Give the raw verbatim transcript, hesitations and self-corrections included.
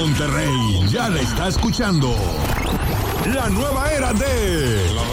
Monterrey ya la está escuchando. La nueva era de